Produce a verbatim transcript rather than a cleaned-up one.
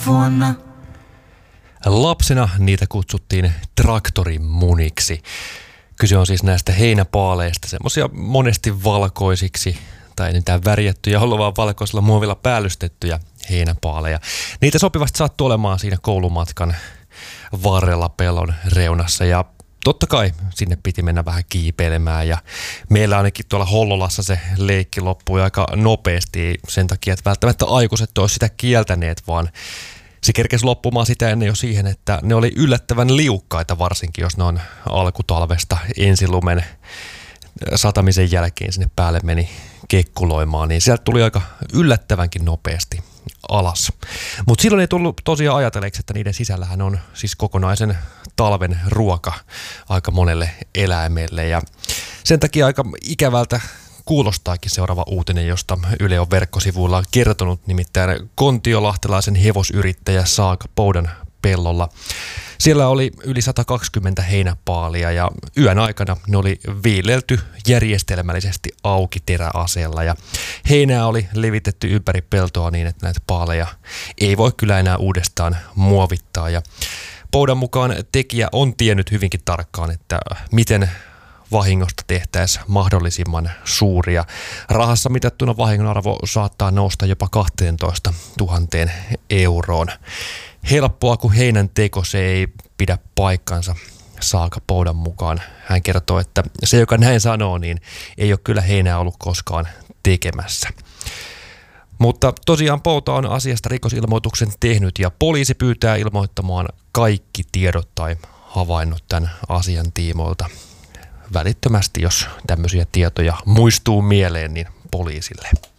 vuonna. Lapsena niitä kutsuttiin traktorimuniksi. Kyse on siis näistä heinäpaaleista, semmoisia monesti valkoisiksi tai niitä värjättyjä, ollut vaan valkoisella muovilla päällystettyjä heinäpaaleja. Niitä sopivasti saattu olemaan siinä koulumatkan varrella pellon reunassa ja totta kai sinne piti mennä vähän kiipeilemään ja meillä ainakin tuolla Hollolassa se leikki loppui aika nopeasti sen takia, että välttämättä aikuiset olisi sitä kieltäneet, vaan se kerkesi loppumaan sitä ennen jo siihen, että ne oli yllättävän liukkaita, varsinkin jos ne on alkutalvesta ensilumen satamisen jälkeen sinne päälle meni kekkuloimaan, niin sieltä tuli aika yllättävänkin nopeasti alas. Mutta silloin ei tullut tosiaan ajatelleeksi, että niiden sisällähän on siis kokonaisen talven ruoka aika monelle eläimelle ja sen takia aika ikävältä kuulostaakin seuraava uutinen, josta Yle on verkkosivuilla kertonut, nimittäin kontiolahtelaisen hevosyrittäjä Saaka Poudan pellolla. Siellä oli yli sata kaksikymmentä heinäpaalia ja yön aikana ne oli viilelty järjestelmällisesti auki teräaseella ja heinää oli levitetty ympäri peltoa niin, että näitä paaleja ei voi kyllä enää uudestaan muovittaa. Ja Poudan mukaan tekijä on tiennyt hyvinkin tarkkaan, että miten vahingosta tehtäisiin mahdollisimman suuria. Rahassa mitattuna vahingon arvo saattaa nousta jopa kaksitoista tuhatta euroon. Helppoa kuin heinän teko, se ei pidä paikkansa Saaka Poudan mukaan. Hän kertoo, että se, joka näin sanoo, niin ei ole kyllä heinää ollut koskaan tekemässä. Mutta tosiaan Pouta on asiasta rikosilmoituksen tehnyt ja poliisi pyytää ilmoittamaan kaikki tiedot tai havainnot tämän asian tiimoilta välittömästi, jos tämmöisiä tietoja muistuu mieleen, niin poliisille.